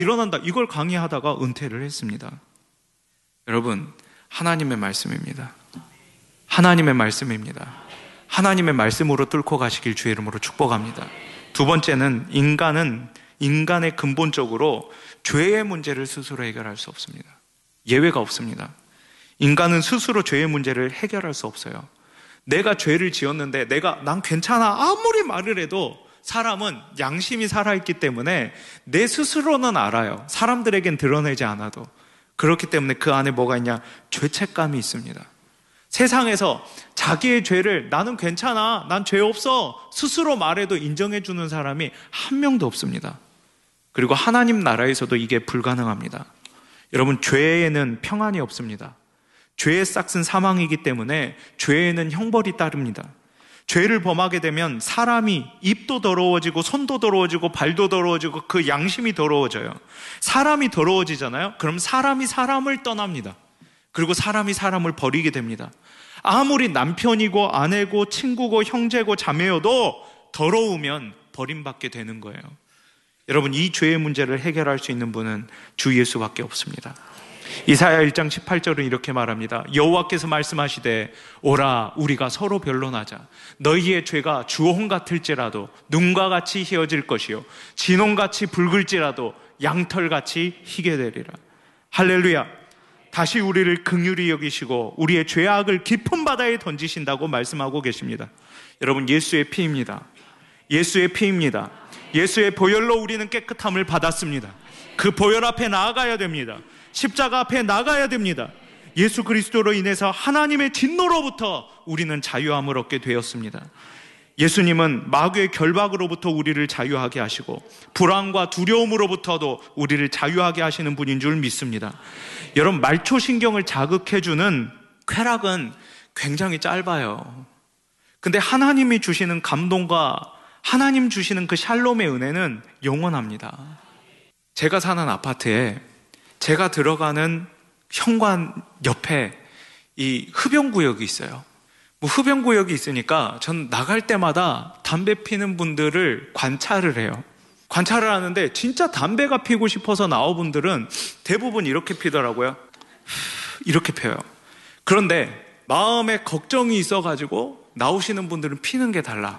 일어난다. 이걸 강의하다가 은퇴를 했습니다. 여러분, 하나님의 말씀입니다. 하나님의 말씀입니다. 하나님의 말씀으로 뚫고 가시길 주의 이름으로 축복합니다. 두 번째는 인간의 근본적으로 죄의 문제를 스스로 해결할 수 없습니다. 예외가 없습니다. 인간은 스스로 죄의 문제를 해결할 수 없어요. 내가 죄를 지었는데 난 괜찮아 아무리 말을 해도 사람은 양심이 살아있기 때문에 내 스스로는 알아요. 사람들에겐 드러내지 않아도. 그렇기 때문에 그 안에 뭐가 있냐? 죄책감이 있습니다. 세상에서 자기의 죄를 나는 괜찮아, 난 죄 없어 스스로 말해도 인정해주는 사람이 한 명도 없습니다. 그리고 하나님 나라에서도 이게 불가능합니다. 여러분, 죄에는 평안이 없습니다. 죄의 싹은 사망이기 때문에 죄에는 형벌이 따릅니다. 죄를 범하게 되면 사람이 입도 더러워지고 손도 더러워지고 발도 더러워지고 그 양심이 더러워져요. 사람이 더러워지잖아요. 그럼 사람이 사람을 떠납니다. 그리고 사람이 사람을 버리게 됩니다. 아무리 남편이고 아내고 친구고 형제고 자매여도 더러우면 버림받게 되는 거예요. 여러분, 이 죄의 문제를 해결할 수 있는 분은 주 예수밖에 없습니다. 이사야 1장 18절은 이렇게 말합니다. 여호와께서 말씀하시되 오라 우리가 서로 변론하자. 너희의 죄가 주홍 같을지라도 눈과 같이 희어질 것이요 진홍같이 붉을지라도 양털같이 희게 되리라. 할렐루야. 다시 우리를 긍휼히 여기시고 우리의 죄악을 깊은 바다에 던지신다고 말씀하고 계십니다. 여러분, 예수의 피입니다. 예수의 피입니다. 예수의 보혈로 우리는 깨끗함을 받았습니다. 그 보혈 앞에 나아가야 됩니다. 십자가 앞에 나가야 됩니다. 예수 그리스도로 인해서 하나님의 진노로부터 우리는 자유함을 얻게 되었습니다. 예수님은 마귀의 결박으로부터 우리를 자유하게 하시고 불안과 두려움으로부터도 우리를 자유하게 하시는 분인 줄 믿습니다. 여러분, 말초신경을 자극해주는 쾌락은 굉장히 짧아요. 근데 하나님이 주시는 감동과 하나님 주시는 그 샬롬의 은혜는 영원합니다. 제가 사는 아파트에 제가 들어가는 현관 옆에 이 흡연구역이 있어요. 흡연구역이 있으니까 전 나갈 때마다 담배 피는 분들을 관찰을 해요. 관찰을 하는데 진짜 담배가 피고 싶어서 나온 분들은 대부분 이렇게 피더라고요. 이렇게 펴요. 그런데 마음에 걱정이 있어가지고 나오시는 분들은 피는 게 달라.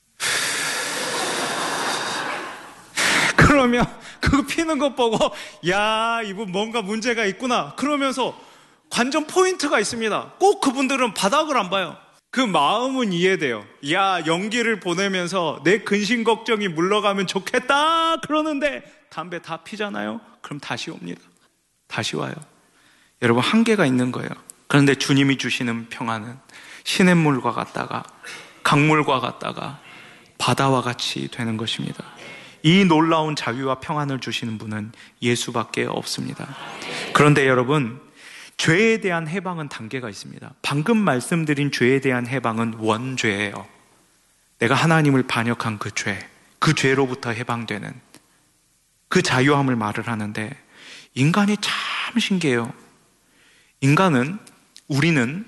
그러면 그거 피는 것 보고 야, 이분 뭔가 문제가 있구나 그러면서 관전 포인트가 있습니다. 꼭 그분들은 바닥을 안 봐요. 그 마음은 이해돼요. 야, 연기를 보내면서 내 근심 걱정이 물러가면 좋겠다 그러는데 담배 다 피잖아요. 그럼 다시 옵니다. 다시 와요. 여러분, 한계가 있는 거예요. 그런데 주님이 주시는 평안은 시냇물과 같다가 강물과 같다가 바다와 같이 되는 것입니다. 이 놀라운 자유와 평안을 주시는 분은 예수밖에 없습니다. 그런데 여러분, 죄에 대한 해방은 단계가 있습니다. 방금 말씀드린 죄에 대한 해방은 원죄예요. 내가 하나님을 반역한 그 죄로부터 해방되는 그 자유함을 말을 하는데, 인간이 참 신기해요. 우리는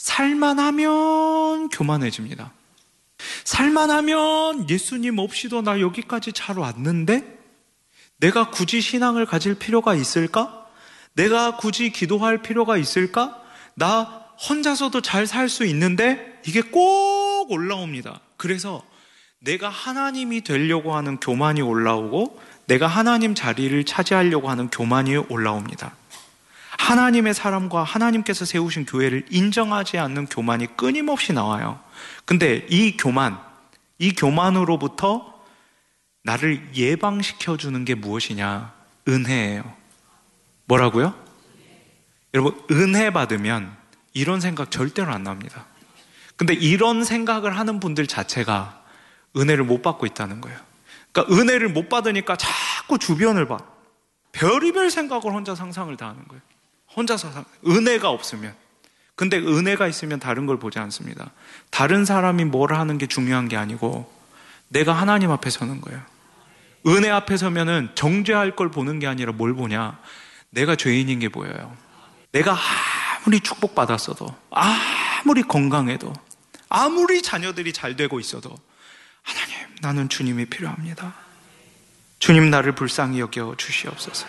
살만하면 교만해집니다. 살만하면 예수님 없이도 나 여기까지 잘 왔는데 내가 굳이 신앙을 가질 필요가 있을까? 내가 굳이 기도할 필요가 있을까? 나 혼자서도 잘 살 수 있는데 이게 꼭 올라옵니다. 그래서 내가 하나님이 되려고 하는 교만이 올라오고 내가 하나님 자리를 차지하려고 하는 교만이 올라옵니다. 하나님의 사람과 하나님께서 세우신 교회를 인정하지 않는 교만이 끊임없이 나와요. 근데 이 교만으로부터 나를 예방시켜주는 게 무엇이냐? 은혜예요. 뭐라고요? 여러분, 은혜 받으면 이런 생각 절대로 안 납니다. 근데 이런 생각을 하는 분들 자체가 은혜를 못 받고 있다는 거예요. 그러니까 은혜를 못 받으니까 자꾸 주변을 봐. 별의별 생각을 혼자 상상을 다 하는 거예요. 혼자서 은혜가 없으면. 근데 은혜가 있으면 다른 걸 보지 않습니다. 다른 사람이 뭘 하는 게 중요한 게 아니고 내가 하나님 앞에 서는 거예요. 은혜 앞에 서면은 정죄할 걸 보는 게 아니라 뭘 보냐? 내가 죄인인 게 보여요. 내가 아무리 축복받았어도, 아무리 건강해도, 아무리 자녀들이 잘 되고 있어도 하나님, 나는 주님이 필요합니다. 주님 나를 불쌍히 여겨 주시옵소서.